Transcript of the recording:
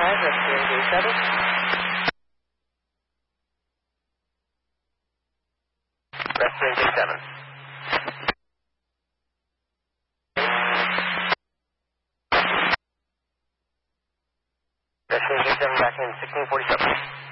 7. Rest to engage 7. Rest to engage 7 back in 1647.